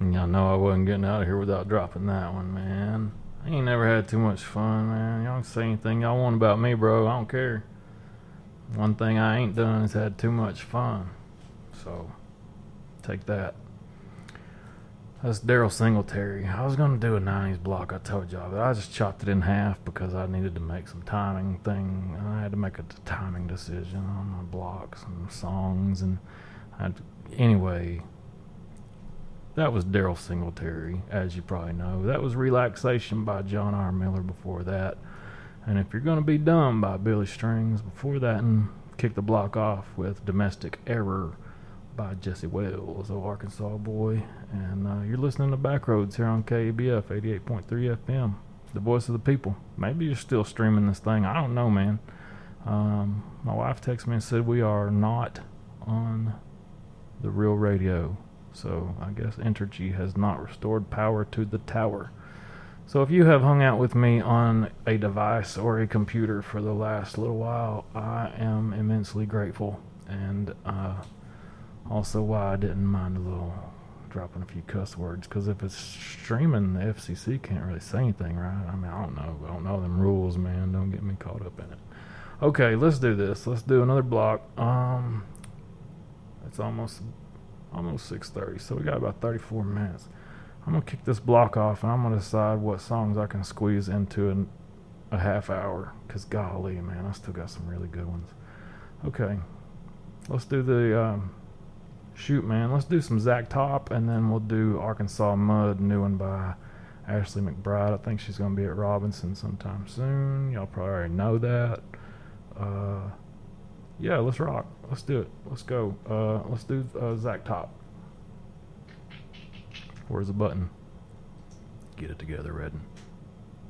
Y'all know I wasn't getting out of here without dropping that one, man. I ain't never had too much fun, man. Y'all can say anything y'all want about me, bro. I don't care. One thing I ain't done is had too much fun. So, take that. That's Daryl Singletary. I was going to do a 90s block, I told y'all, but I just chopped it in half because I needed to make some timing thing. I had to make a timing decision on my blocks and songs. Anyway, that was Daryl Singletary, as you probably know. That was Relaxation by John R. Miller before that. And If You're Gonna Be Dumb by Billy Strings before that, and kick the block off with Domestic Error by Jesse Wells, old Arkansas boy. And you're listening to Backroads here on KBF 88.3 FM, the voice of the people. Maybe you're still streaming this thing. I don't know, man. My wife texted me and said we are not on the real radio. So I guess Entergy has not restored power to the tower. So if you have hung out with me on a device or a computer for the last little while, I am immensely grateful. And also why I didn't mind a little dropping a few cuss words, because if it's streaming, the FCC can't really say anything, right? I mean, I don't know them rules, man. Don't get me caught up in it. Okay, let's do this. Let's do another block. It's almost 6:30, so we got about 34 minutes. I'm gonna kick this block off, and I'm gonna decide what songs I can squeeze into a half hour, because golly, man, I still got some really good ones. Okay, let's do the shoot, man, let's do some Zach Top, and then we'll do Arkansas Mud, new one by Ashley McBride. I think she's gonna be at Robinson sometime soon. Y'all probably already know that. Yeah, let's rock. Let's do it. Let's go. Let's do Zach Top. Where's the button? Get it together, Redden.